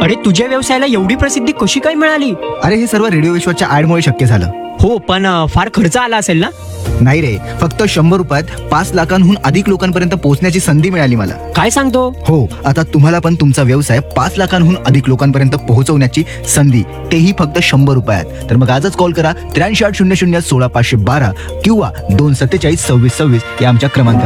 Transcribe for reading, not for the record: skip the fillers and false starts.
अरे तुझ्या व्यवसायाला एवढी प्रसिद्धी कशी काय मिळाली? अरे हे सर्व रेडिओ विश्वाच्या ऍडमुळे शक्य झालं. हो पण फार खर्च आला असेल ना? नाही रे, फक्त 100 रुपयात 5 लाखांहून अधिक लोकांपर्यंत पोहोचण्याची संधी मिळाली मला. काय सांगतो? हो, आता तुम्हाला पण तुमचा व्यवसाय 5 लाखांहून अधिक लोकांपर्यंत पोहोचवण्याची संधी, तेही फक्त 100 रुपयात. तर मग आजच कॉल करा 83 800 16 512 किंवा 247 26 26 या आमच्या क्रमांकावर.